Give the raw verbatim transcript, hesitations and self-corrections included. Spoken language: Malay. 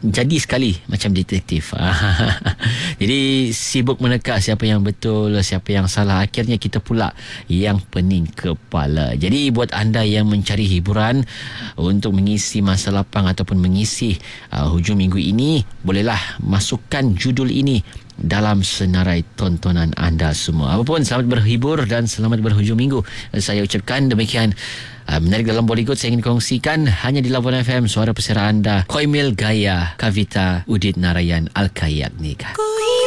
jadi sekali macam detektif. Jadi sibuk meneka siapa yang betul, siapa yang salah. Akhirnya kita pula yang pening kepala. Jadi buat anda yang mencari hiburan untuk mengisi masa lapang ataupun mengisi uh, hujung minggu ini, bolehlah masukkan judul ini dalam senarai tontonan anda semua. Apapun, selamat berhibur dan selamat berhujung minggu. Saya ucapkan demikian. Uh, menarik dalam Bollywood saya ingin kongsikan hanya di Labuan F M, suara pesera anda. Koimil Gaya Kavita Udit Narayan Alkayagnika.